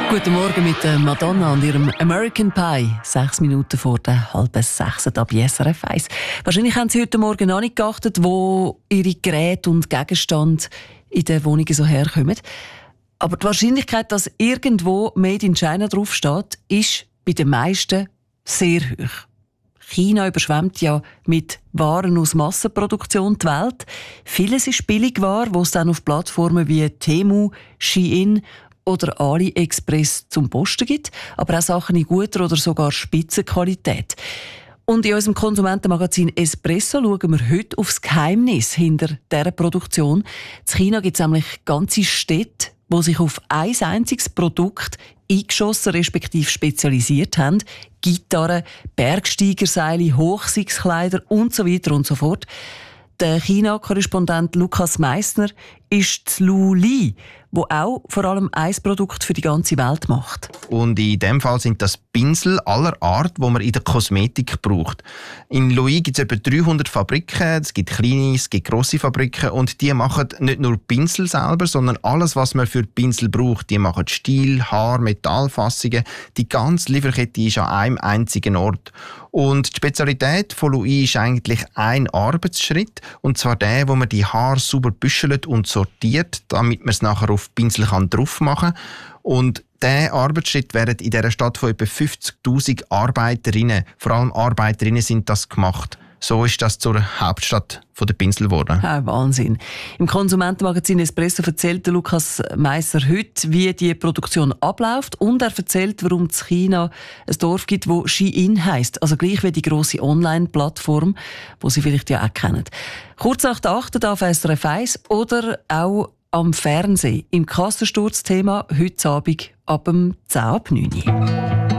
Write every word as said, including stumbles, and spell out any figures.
Guten Morgen mit Madonna und ihrem American Pie. Sechs Minuten vor der halben sechs ab S R F eins. Wahrscheinlich haben Sie heute Morgen noch nicht geachtet, wo Ihre Geräte und Gegenstände in den Wohnungen so herkommen. Aber die Wahrscheinlichkeit, dass irgendwo Made in China draufsteht, ist bei den meisten sehr hoch. China überschwemmt ja mit Waren aus Massenproduktion die Welt. Vieles ist Billigware, wo es dann auf Plattformen wie Temu, Shein oder AliExpress zum Posten gibt, aber auch Sachen in guter oder sogar Spitzenqualität. Und in unserem Konsumentenmagazin Espresso schauen wir heute aufs Geheimnis hinter dieser Produktion. In China gibt es nämlich ganze Städte, die sich auf ein einziges Produkt eingeschossen respektive spezialisiert haben. Gitarren, Bergsteigerseile, Hochsichtskleider und so weiter und so fort. Der China-Korrespondent Lukas Meissner ist Lu Li, wo auch vor allem ein Produkt für die ganze Welt macht. Und in dem Fall sind das Pinsel aller Art, die man in der Kosmetik braucht. In Louis gibt es etwa dreihundert Fabriken, es gibt kleine, es gibt grosse Fabriken und die machen nicht nur Pinsel selber, sondern alles, was man für Pinsel braucht. Die machen Stiel, Haar, Metallfassungen. Die ganze Lieferkette ist an einem einzigen Ort. Und die Spezialität von Louis ist eigentlich ein Arbeitsschritt, und zwar der, wo man die Haare sauber büschelt und sortiert, damit man es nachher auf Pinsel kann drauf machen kann. Und dieser Arbeitsschritt wird in dieser Stadt von etwa fünfzigtausend Arbeiterinnen, vor allem Arbeiterinnen sind das gemacht. So ist das zur Hauptstadt der Pinsel geworden. Ja, Wahnsinn. Im Konsumentenmagazin Espresso erzählt Lukas Meissner heute, wie die Produktion abläuft, und er erzählt, warum es in China ein Dorf gibt, das Shein heisst. Also gleich wie die grosse Online-Plattform, die Sie vielleicht ja auch kennen. Kurz nach der achten auf S R F eins oder auch am Fernsehen im Kassensturz-Thema heute Abend ab dem zehn ab neun.